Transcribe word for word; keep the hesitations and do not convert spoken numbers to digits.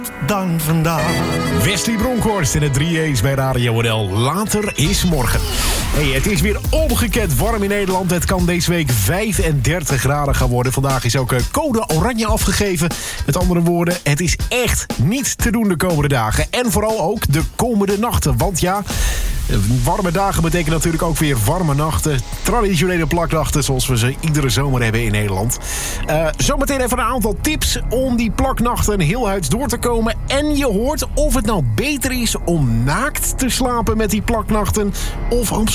Dan vandaag. Wesley Bronkhorst in het drie A's bij Radio N L. Later is morgen. Hey, het is weer ongekend warm in Nederland. Het kan deze week vijfendertig graden gaan worden. Vandaag is ook code oranje afgegeven. Met andere woorden, het is echt niet te doen de komende dagen. En vooral ook de komende nachten. Want ja, warme dagen betekenen natuurlijk ook weer warme nachten. Traditionele plaknachten zoals we ze iedere zomer hebben in Nederland. Uh, zometeen even een aantal tips om die plaknachten heel huids door te komen. En je hoort of het nou beter is om naakt te slapen met die plaknachten of om